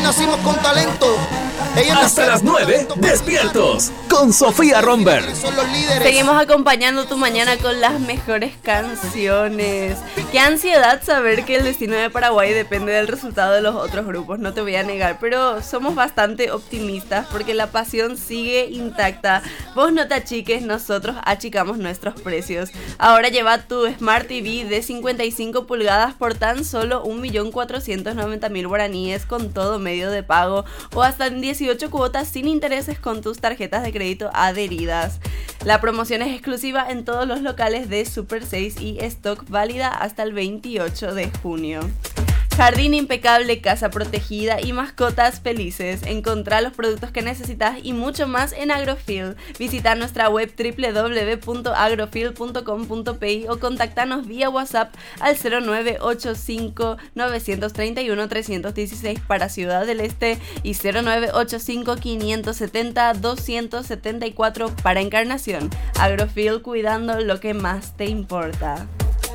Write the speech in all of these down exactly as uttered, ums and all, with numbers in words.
nacimos con talento. Ellos Hasta las nueve, despiertos con Sofía Romberg. Son los líderes. Seguimos acompañando tu mañana con las mejores canciones. Qué ansiedad saber que el destino de Paraguay depende del resultado de los otros grupos, no te voy a negar, pero somos bastante optimistas porque la pasión sigue intacta. Vos no te achiques, nosotros achicamos nuestros precios. Ahora lleva tu Smart T V de cincuenta y cinco pulgadas por tan solo un millón cuatrocientos noventa mil guaraníes con todo medio de pago o hasta en dieciocho cuotas sin intereses con tus tarjetas de crédito adheridas. La promoción es exclusiva en todos los locales de Super seis y stock válida hasta el veintiocho de junio. Jardín impecable, casa protegida y mascotas felices. Encontrá los productos que necesitas y mucho más en Agrofield. Visita nuestra web doble u doble u doble u punto agrofield punto com punto pe o contactanos vía WhatsApp al cero nueve ocho cinco nueve tres uno tres uno seis para Ciudad del Este y cero nueve ocho cinco cinco siete cero dos siete cuatro para Encarnación. Agrofield, cuidando lo que más te importa.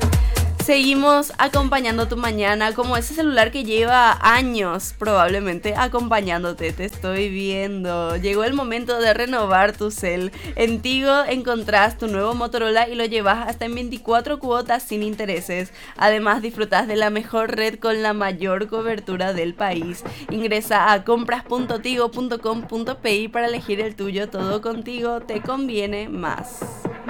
Seguimos acompañando tu mañana como ese celular que lleva años probablemente acompañándote. Te estoy viendo. Llegó el momento de renovar tu cel. En Tigo encontrás tu nuevo Motorola y lo llevas hasta en veinticuatro cuotas sin intereses. Además disfrutas de la mejor red con la mayor cobertura del país. Ingresa a compras punto tigo punto com punto pe para elegir el tuyo. Todo contigo te conviene más.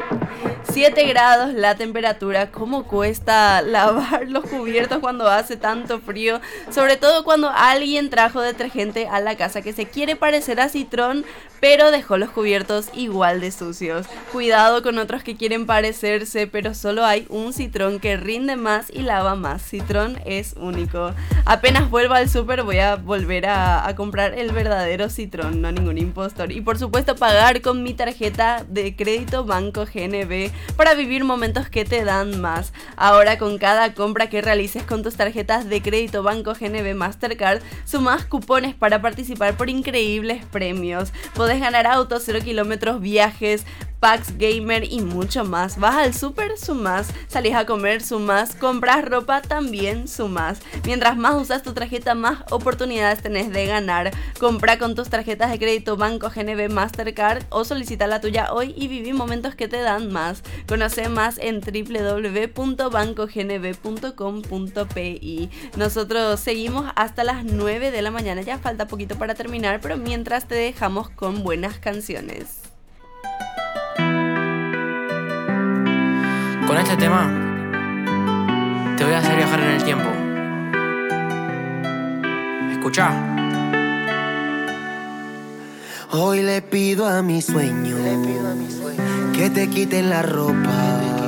siete grados la temperatura. ¿Cómo cuesta lavar los cubiertos cuando hace tanto frío? Sobre todo cuando alguien trajo detergente a la casa que se quiere parecer a Citrón, pero dejó los cubiertos igual de sucios. Cuidado con otros que quieren parecerse, pero solo hay un Citrón que rinde más y lava más. Citrón es único. Apenas vuelva al súper voy a volver a, a comprar el verdadero Citrón, no ningún impostor. Y por supuesto pagar con mi tarjeta de crédito Banco G N B para vivir momentos que te dan más. Ahora con cada compra que realices con tus tarjetas de crédito Banco G N B Mastercard, sumás cupones para participar por increíbles premios. Podés ganar autos, cero kilómetros, viajes, packs gamer y mucho más. Vas al súper, sumás. Salís a comer, sumás. Compras ropa, también sumás. Mientras más usas tu tarjeta, más oportunidades tenés de ganar. Compra con tus tarjetas de crédito Banco G N B Mastercard o solicita la tuya hoy y viví momentos que te dan más. Conoce más en doble u doble u doble u punto banco g n b punto com punto pe. Nosotros seguimos hasta las nueve de la mañana. Ya falta poquito para terminar, pero mientras te dejamos con buenas canciones. Con este tema te voy a hacer viajar en el tiempo. Escucha. Hoy le pido a mi sueño, le pido a mi sueño que te quiten la ropa